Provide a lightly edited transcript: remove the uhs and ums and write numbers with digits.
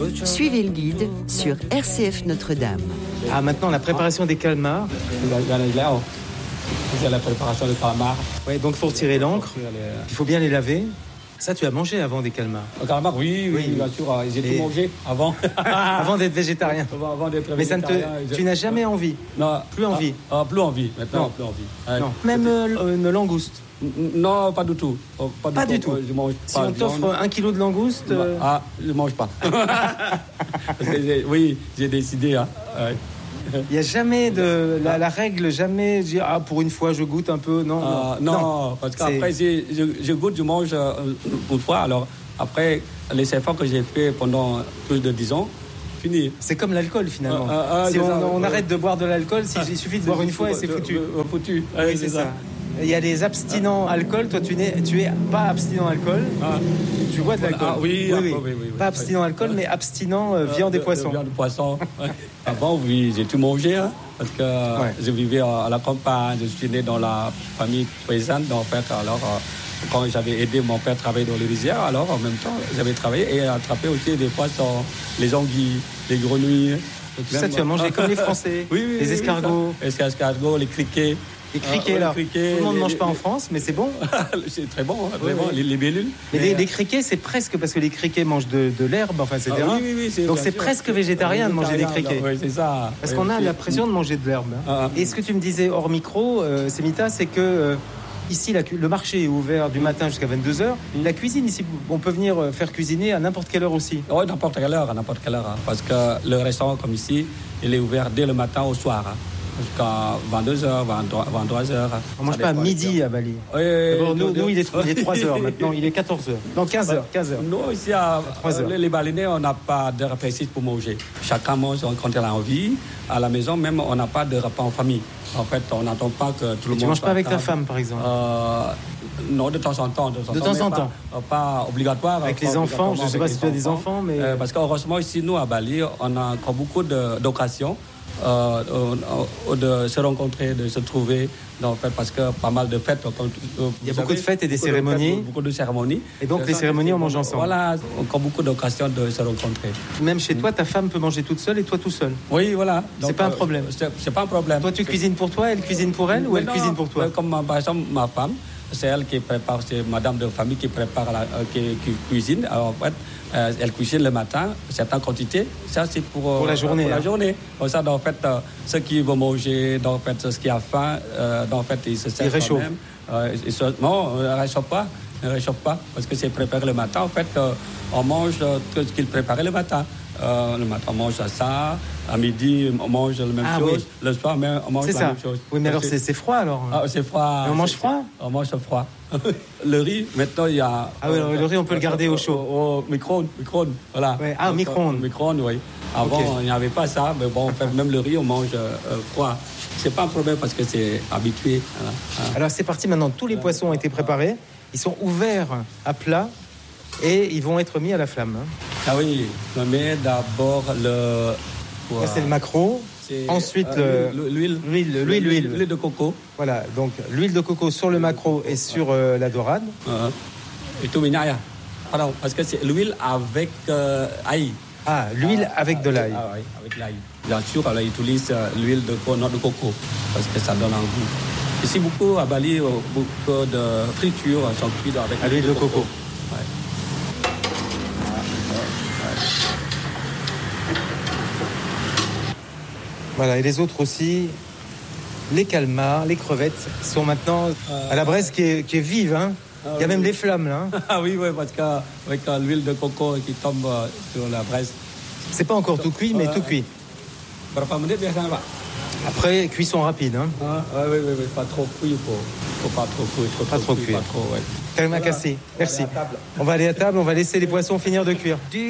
Suivez le guide sur RCF Notre-Dame. Ah, maintenant la préparation des calmars. C'est la préparation des calmars. Oui, donc il faut retirer l'encre. Il faut bien les laver. Ça, tu as mangé avant des calmars? Le calmar, oui, bien sûr. J'ai tout mangé avant. Avant d'être végétarien. Avant d'être Mais végétarien. tu n'as jamais envie? Non. Plus envie? Plus envie. Maintenant, Non. plus envie. Non. Même une langouste? Non, pas du tout. Pas du tout. Je mange Si pas on de t'offre viande. 1 kilo de langouste... Je mange pas. Parce que j'ai décidé. Ouais. Il n'y a jamais la règle, jamais dire pour une fois je goûte un peu, non. Parce qu'après je goûte, je mange une fois. Alors après les efforts que j'ai fait pendant plus de 10 ans, fini. C'est comme l'alcool finalement. Si on arrête de boire de l'alcool, il suffit de boire une fois et c'est foutu. Foutu. Oui, c'est ça. Il y a des abstinents alcool. Toi, tu es pas abstinent alcool. Tu bois de l'alcool. Oui. Pas abstinent alcool, mais abstinent viande et poisson. Viande et poisson. Avant, oui, j'ai tout mangé. Parce que je vivais à la campagne. Je suis né dans la famille paysanne. En fait, alors, quand j'avais aidé mon père à travailler dans les rizières, alors en même temps, j'avais travaillé et attrapé aussi des poissons, les anguilles, les grenouilles. Tout ça, tu as mangé comme les Français. Les escargots. Les escargots, les criquets. Les criquets, là. Tout le monde ne mange pas en France, mais c'est bon. C'est très bon, vraiment, les bellules. Mais les criquets, c'est presque, parce que les criquets mangent de l'herbe, enfin, etc. Donc c'est presque végétarien de manger des criquets. Oui, c'est ça. Parce qu'on a l'impression de manger de l'herbe. Et ce que tu me disais hors micro, Semita, c'est que ici, le marché est ouvert du matin jusqu'à 22h. La cuisine ici, on peut venir faire cuisiner à n'importe quelle heure aussi. Oui, n'importe quelle heure. Parce que le restaurant, comme ici, il est ouvert dès le matin au soir. Jusqu'à 22h, 23h. On ne mange pas à midi à Bali. D'abord, nous, il est 3h maintenant, il est 14h. Non, 15h. Nous, ici, les Balinais, on n'a pas d'heure précise pour manger. Chacun mange quand il a envie. À la maison, même, on n'a pas de repas en famille. En fait, on n'attend pas que tout le monde... Tu ne manges pas avec ta femme, par exemple? Non, de temps en temps. De temps en temps. Pas obligatoire. Avec les enfants, je ne sais pas si tu as des enfants, mais... Parce qu'heureusement, ici, nous, à Bali, on a encore beaucoup d'occasions de se rencontrer, de se trouver, en fait, parce que pas mal de fêtes. Il y a beaucoup de fêtes et des cérémonies. Beaucoup de cérémonies. Et donc les cérémonies, on mange ensemble. Voilà, encore beaucoup d'occasions de se rencontrer. Même chez toi, ta femme peut manger toute seule et toi tout seul. Oui, voilà. C'est pas un problème. C'est pas un problème. Toi, tu cuisines pour toi, elle cuisine pour elle, ou elle cuisine pour toi? Comme par exemple ma femme, c'est elle qui prépare, c'est madame de famille qui prépare, qui cuisine. Alors, en fait, elle cuisine le matin, certaines quantités. Ça, c'est pour la journée. Pour la journée. Comme ça, en fait, ceux qui vont manger, en fait, ceux qui ont faim, en fait, ils se servent quand même. Non, on ne réchauffe pas. Parce que c'est préparé le matin. En fait, on mange tout ce qu'ils préparaient le matin. Le matin, on mange ça. À midi, on mange la même chose. Oui. Le soir, on mange la même chose. Oui, mais alors c'est froid alors. C'est froid. Et on mange froid? On mange froid. Le riz, maintenant, il y a... Ah oui, le riz, on peut le garder au chaud. Au micro-ondes, voilà. Ouais. Ah, au micro-ondes. Micro-ondes, oui. Avant, il n'y avait pas ça, mais bon, même le riz, on mange froid. C'est pas un problème parce que c'est habitué. Voilà. Alors, c'est parti maintenant. Tous les poissons ont été préparés. Ils sont ouverts à plat et ils vont être mis à la flamme. Ah oui, on met d'abord le... Là, c'est le maquereau. Ensuite, l'huile de coco. Voilà, donc l'huile de coco sur le maquereau et sur la dorade. Et tout minaya. Pardon, parce que c'est l'huile avec ail. Ah, l'huile avec de l'ail. Ah oui, avec l'ail. Bien sûr, on utilise l'huile de coco parce que ça donne un goût. Ici, beaucoup à Bali, beaucoup de fritures sont cuites avec l'huile de coco. Ouais. Voilà, et les autres aussi, les calmars, les crevettes sont maintenant à la braise qui est vive. Hein. Il y a même des flammes là. Hein. Ah oui, parce qu'avec l'huile de coco qui tombe sur la braise. C'est pas encore tout cuit, mais tout cuit. Après, cuisson rapide. Hein. Oui, pas trop cuit. Faut pas trop cuire. Pas trop cuire. Terima kasih. Merci. On va aller à table, on va laisser les poissons finir de cuire.